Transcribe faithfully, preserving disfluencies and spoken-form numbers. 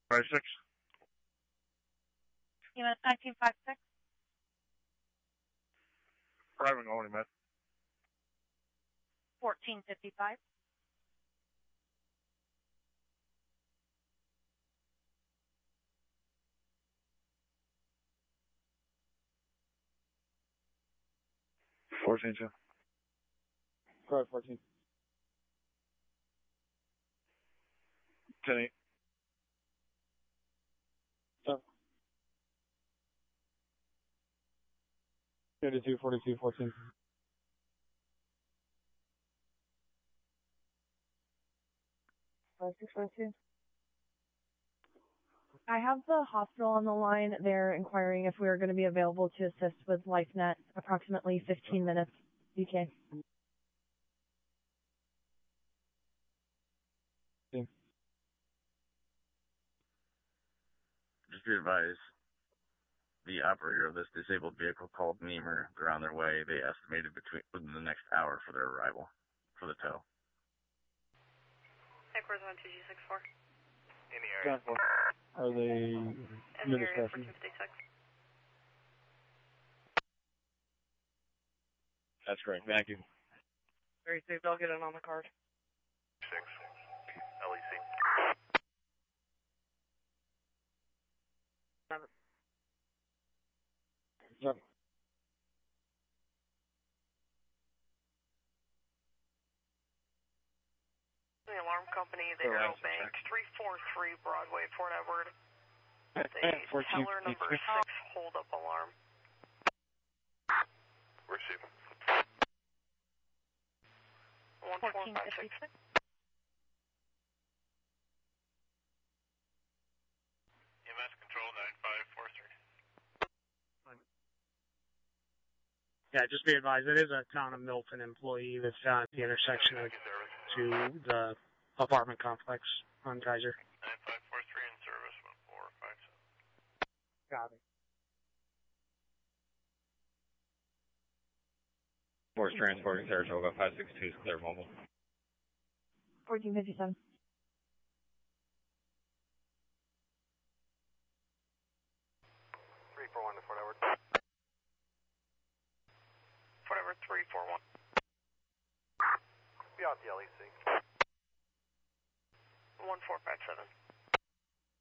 Five six. U S nineteen five six. Driving only, Met. Fourteen fifty five. Fourteen two. Car fourteen. Ten eight. Stop. Thirty-two forty-two fourteen. Five six five two. I have the hospital on the line. They're inquiring if we are going to be available to assist with LifeNet. Approximately fifteen minutes. D K. Just be advised, the operator of this disabled vehicle called Nemer. They're on their way. They estimated between within the next hour for their arrival for the tow. Headquarters one two G six four. In the area. Are they In the area fourteen fifty-six. That's great. Thank you. Very safe. I'll get it on the card. Six. L E C. Seven. Seven. The alarm company, the Arrow Bank, three four three Broadway, Fort Edward. The teller number six hold-up alarm. Receive. one four five six. E M S control nine five four three. Yeah, just be advised, it is a Town of Milton employee that's down at the intersection of to the apartment complex on Kaiser. nine five four three in service, one four five seven. Got it. Force transporting Saratoga, five six two, clear mobile. Fourteen fifty seven. three four one to Fort Edward. Fort Edward three four one. Be out the L E C. one four five seven.